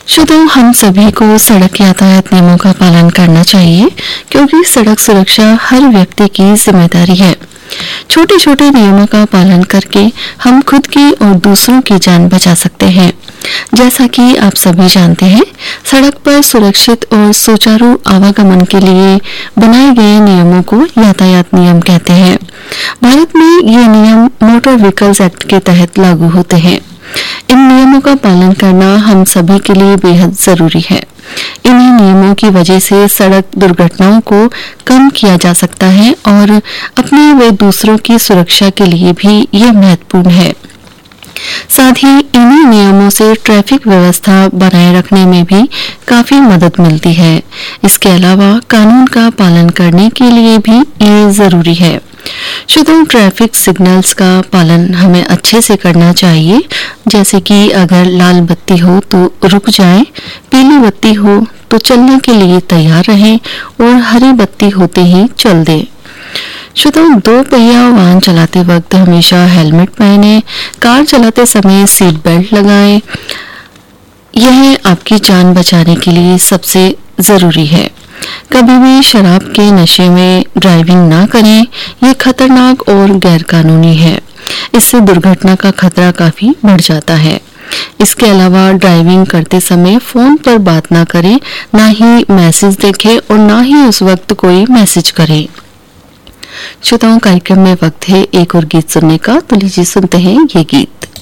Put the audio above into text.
श्रोताओं, हम सभी को सड़क यातायात नियमों का पालन करना चाहिए क्योंकि सड़क सुरक्षा हर व्यक्ति की जिम्मेदारी है। छोटे छोटे नियमों का पालन करके हम खुद की और दूसरों की जान बचा सकते हैं। जैसा कि आप सभी जानते हैं, सड़क पर सुरक्षित और सुचारू आवागमन के लिए बनाए गए नियमों को यातायात नियम कहते हैं। भारत में ये नियम मोटर व्हीकल्स एक्ट के तहत लागू होते हैं। इन नियमों का पालन करना हम सभी के लिए बेहद जरूरी है। इन्हीं नियमों की वजह से सड़क दुर्घटनाओं को कम किया जा सकता है और अपनी व दूसरों की सुरक्षा के लिए भी ये महत्वपूर्ण है। साथ ही इन्हीं नियमों से ट्रैफिक व्यवस्था बनाए रखने में भी काफी मदद मिलती है। इसके अलावा कानून का पालन करने के लिए भी ये जरूरी है। श्रोताओं, ट्रैफिक सिग्नल्स का पालन हमें अच्छे से करना चाहिए। जैसे कि अगर लाल बत्ती हो तो रुक जाएं, पीली बत्ती हो तो चलने के लिए तैयार रहें और हरी बत्ती होते ही चल दें। श्रोताओं, दो पहिया वाहन चलाते वक्त हमेशा हेलमेट पहने, कार चलाते समय सीट बेल्ट लगाएं। यह आपकी जान बचाने के लिए सबसे जरूरी है। कभी भी शराब के नशे में ड्राइविंग ना करें, यह खतरनाक और गैरकानूनी है। इससे दुर्घटना का खतरा काफी बढ़ जाता है। इसके अलावा ड्राइविंग करते समय फोन पर बात ना करें, ना ही मैसेज देखें और ना ही उस वक्त कोई मैसेज करें। श्रोताओं, कार्यक्रम में वक्त है एक और गीत सुनने का, तो लीजिए सुनते हैं ये गीत।